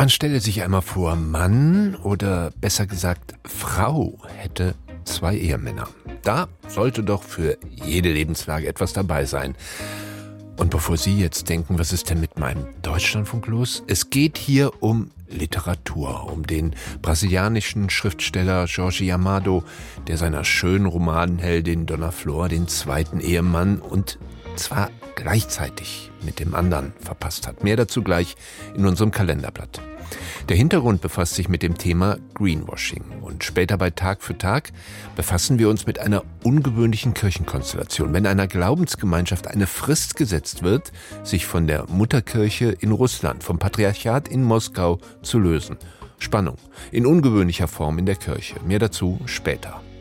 Man stelle sich einmal vor, Mann oder besser gesagt Frau hätte 2 Ehemänner. Da sollte doch für jede Lebenslage etwas dabei sein. Und bevor Sie jetzt denken, was ist denn mit meinem Deutschlandfunk los? Es geht hier um Literatur, um den brasilianischen Schriftsteller Jorge Amado, der seiner schönen Romanheldin Dona Flor den 2. Ehemann und zwar gleichzeitig mit dem anderen verpasst hat. Mehr dazu gleich in unserem Kalenderblatt. Der Hintergrund befasst sich mit dem Thema Greenwashing. Und später bei Tag für Tag befassen wir uns mit einer ungewöhnlichen Kirchenkonstellation. Wenn einer Glaubensgemeinschaft eine Frist gesetzt wird, sich von der Mutterkirche in Russland, vom Patriarchat in Moskau zu lösen. Spannung in ungewöhnlicher Form in der Kirche. Mehr dazu später.